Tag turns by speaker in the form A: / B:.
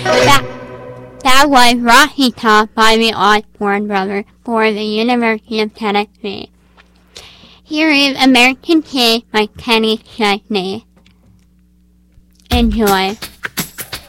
A: That was Rocky Top by the Osborne Brothers for the University of Tennessee. Here is American Tea by Kenny Chesney. Enjoy.